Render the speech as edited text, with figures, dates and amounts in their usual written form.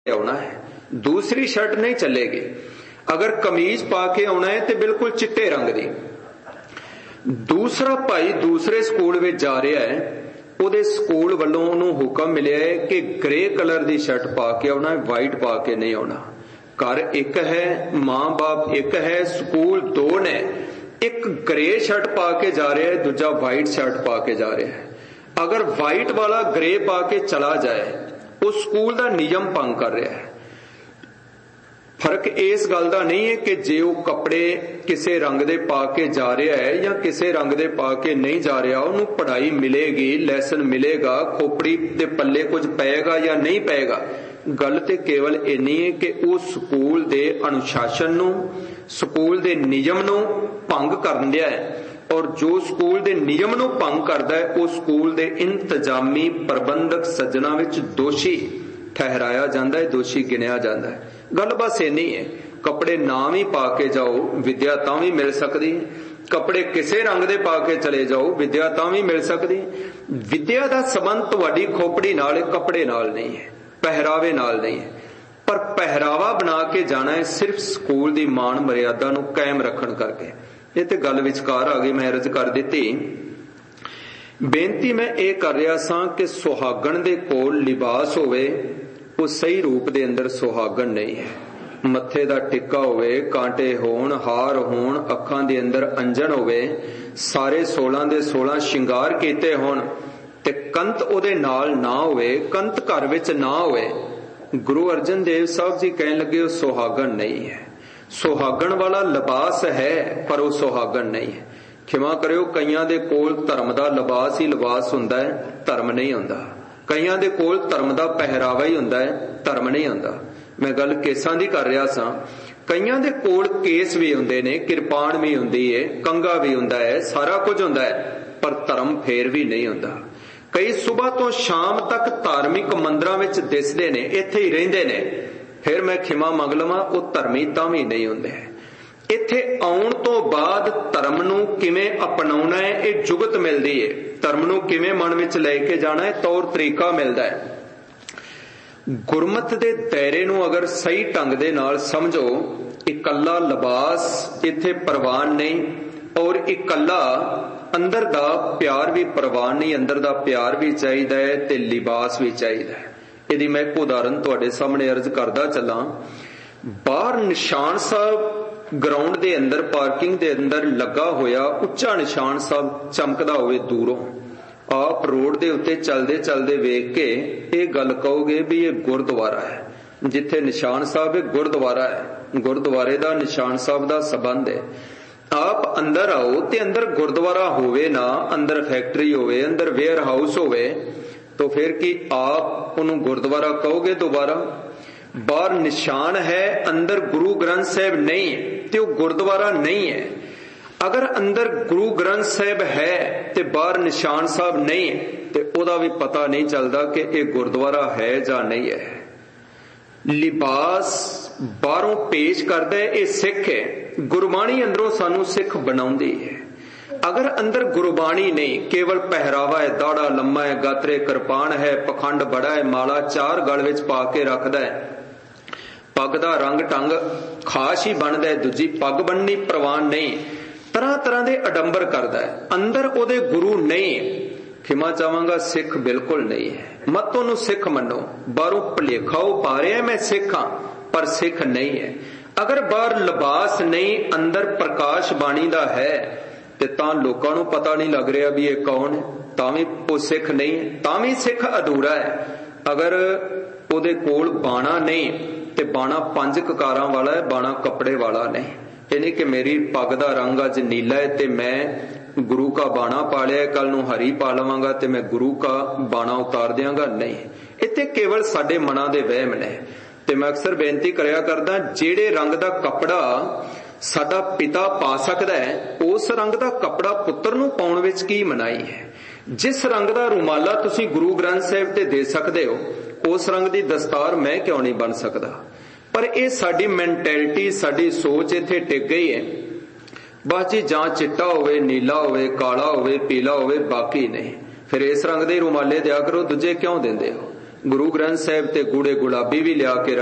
आना है, दूसरी शर्ट नहीं चलेगी। अगर कमीज पा के आना है तो बिल्कुल चिट्टे रंग दी। दूसरा भाई दूसरे स्कूल में जा रहा है, ਉਹਦੇ ਸਕੂਲ ਵੱਲੋਂ ਉਹਨੂੰ ਹੁਕਮ ਮਿਲਿਆ ਹੈ ਕਿ ਗ੍ਰੇ ਕਲਰ ਦੀ ਸ਼ਰਟ ਪਾ ਕੇ ਆਉਣਾ ਹੈ, ਵਾਈਟ ਪਾ ਕੇ ਨਹੀਂ ਆਉਣਾ। ਘਰ ਇੱਕ ਹੈ, ਮਾਂ-ਬਾਪ ਇੱਕ ਹੈ, ਸਕੂਲ ਦੋ ਨੇ। ਇੱਕ ਗ੍ਰੇ ਸ਼ਰਟ ਪਾ ਕੇ ਜਾ ਰਿਹਾ ਹੈ, ਦੂਜਾ ਵਾਈਟ ਸ਼ਰਟ ਪਾ ਕੇ ਜਾ ਰਿਹਾ ਹੈ। ਅਗਰ ਵਾਈਟ ਵਾਲਾ ਗ੍ਰੇ ਪਾ ਕੇ ਚਲਾ ਜਾਏ, ਉਹ ਸਕੂਲ ਦਾ ਨਿਯਮ ਭੰਗ ਕਰ ਰਿਹਾ ਹੈ। फर्क इस गल का नहीं है कि जे वो कपड़े किसी रंग दे पा के जा रहा है या किसी रंग दे पा के नहीं जा रहा, उन्होंने पढ़ाई मिलेगी, लैसन मिलेगा, खोपड़ी दे पल्ले कुछ पेगा या नहीं पेगा। गल ते केवल इन्नी है कि उस स्कूल दे अनुशासन नूं, स्कूल दे नियम नूं भंग कर दिया है, और जो स्कूल दे नियम नूं भंग करदा है वो स्कूल दे इंतजामी प्रबंधक सज्जणा विच दोषी ठहराया जाता है, दोषी गिनिया जाता है। गल बस इन्नी है, कपड़े ना भी पा के जाओ विद्या तां भी मिल सकती है, कपड़े किसी रंग दे पा के चले जाओ विद्या तां भी मिल सकती है। विद्या दा संबंध तुहाडी खोपड़ी नाल है, कपड़े नाल नहीं है, पहरावे नाल नहीं है। पर पहरावा बना के जाना है सिर्फ स्कूल दी मान मर्यादा नूं कायम रखण करके। ये ते गल विचकार आ गई, मैं अर्ज कर दित्ती। बेनती मैं ये कर रहा सां कि सुहागण दे कोल लिबास होवे, वो सही रूप दे अंदर सुहागण नहीं है। मत्थे दा टिक्का होवे, कांटे होण, हार होण, अखां दे अंदर अंजन होवे, सारे 16 दे 16 शिंगार कीते होण, ते कंत ओदे नाल ना होवे, कंत घर विच ना होवे। गुरु अर्जन देव साहब जी कहन लगे वो सुहागण नहीं है। सुहागण वाला लिबास है पर वो सुहागण नहीं है। खिमा करियो, कईयां दे कोल धर्म दा लिबास ही लिबास हुंदा है, धर्म नहीं हुंदा। कईयां दे कोल धर्म दा पहरावा ही हुंदा है, धर्म नहीं हुंदा। मैं गल केसां दी कर रहा सां। कईयां दे कोल केस भी हुंदे ने, किरपान भी हुंदी है, कंगा भी हुंदा है, सारा कुछ हुंदा है, पर धर्म फेर भी नहीं हुंदा। कई सुबह तो शाम तक धार्मिक मंदिरां विच दिसदे ने, इत्थे ही रहिंदे ने, फिर मैं खिमा मंग लवां वो धर्मी तां भी नहीं हुंदे। इत्थे आउण तो बाद धर्म नूं किवें अपनाउणा है ये जुगत मिलदी है, धर्म नूं किवें मन विच लैके जाना है तौर तरीका मिलदा है। गुरमत दे दायरे नूं अगर सही ढंग दे नाल समझो, इकल्ला लिबास इत्थे प्रवान नहीं, और इकल्ला अंदर दा प्यार भी प्रवान नहीं। अंदर दा प्यार भी चाहिदा है ते लिबास भी चाहिदा है। इहदी मैं एक उदाहरण तुहाडे सामने अर्ज करदा चलां। बाहर निशान साहब ग्राउंड दे अंदर, पार्किंग दे अंदर लगा होया उच्चा निशान साहब चमकदा होवे दूरों, आप रोड दे उत्ते चलदे चलदे वेख के ये गल कहोगे भी ये गुरुद्वारा है। जिथे निशान साहब है गुरुद्वारा है, गुरुद्वारे दा निशान साहब दा संबंध है। आप अंदर आओ ते अंदर गुरुद्वारा होवे ना, अंदर फैक्ट्री होवे, अंदर वेयर हाउस होवे, तो फिर की आप उन्हों गुरुद्वारा कहोगे दोबारा? बाहर निशान है, अंदर गुरु ग्रंथ साहिब नहीं, तो गुरुद्वारा नहीं है। अगर अंदर गुरु ग्रंथ साहिब है ते बाहर निशान साहब नहीं, तो ओदा भी पता नहीं चलता कि यह गुरुद्वारा है या नहीं है। लिबास बाहरों पेश करदा है, यह सिख है। गुरबाणी अंदरों सानू सिख बनाउंदी है। अगर अंदर गुरबाणी नहीं, केवल पहरावा है, दाड़ा लम्मा है, गात्रे कृपान है, पखंड बड़ा है, माला 4 गल विच पा के रखदा है, पग दा रंग टंग खास ही बनदा है, दूजी पग बननी प्रवान नहीं, तरह तरह दे अडंबर करदा है, अंदर ओदे गुरु नहीं, खिमा चाहांगा सिख बिल्कुल नहीं है। मत ओनू सिख मनो। बाहरों भुलेखा पा रहा मैं सिख हां, पर सिख नहीं है। अगर बाहर लिबास नहीं, अंदर प्रकाश बाणी दा है, ते तां लोकां नूं पता नहीं लग रहा भी ये कौन है, तां भी वो सिख नहीं है, तां भी सिख अधूरा है। अगर ओदे कोल बाणा नहीं, ते बाणा 5 ककारां वाला है, बाणा कपड़े वाला नहीं। ये नहीं कि मेरी पग दा रंग अज नीला है ते मैं गुरु का बाणा पा लिया, कल नूं हरी पा लवांगा ते मैं गुरु का बाणा उतार दियांगा, नहीं। इत्थे केवल साडे मनां दे वहम ने। ते मैं अक्सर बेनती करया करदा, जेड़े रंग दा कपड़ा साडा पिता पा सकदा है, उस रंग दा कपड़ा पुत्तर नूं पाउण विच की मनाई है। जिस रंग दा रुमाला तुसीं गुरु ग्रंथ साहिब ते दे सकदे हो, उस रंग दी दस्तार मैं क्यों नहीं बन सकदा? पर यह साडी मैंटैलिटी, साडी सोच इत्थे टिक गई है। बस जी जां चिट्टा होवे, नीला होवे, काला होवे, पीला होवे, बाकी नहीं। फिर इस रंग दे रुमाले दिया करो, दूजे क्यों देंदे हो? ਗੁਰੂ ਗ੍ਰੰਥ ਸਾਹਿਬ ਤੇ ਗੂੜੇ ਗੁਲਾਬੀ ਵੀ ਲਿਆ ਕੇ